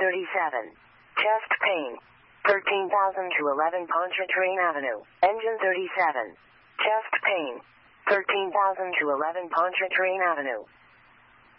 37. Chest pain. 13,000 to 11 Pontchartrain Avenue. Engine 37. Chest pain. 13,000 to 11 Pontchartrain Avenue.